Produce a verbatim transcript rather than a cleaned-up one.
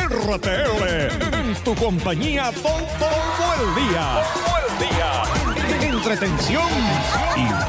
R T L, en tu compañía todo el día. Todo el día. Entretención y